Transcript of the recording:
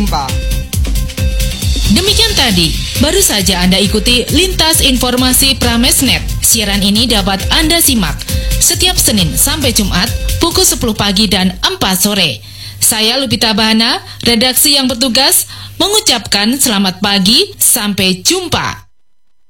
jumpa. Demikian tadi, baru saja Anda ikuti Lintas Informasi Pramesnet. Siaran ini dapat Anda simak setiap Senin sampai Jumat pukul 10 pagi dan 4 sore. Saya Lupita Bahana, redaksi yang bertugas, mengucapkan selamat pagi, sampai jumpa.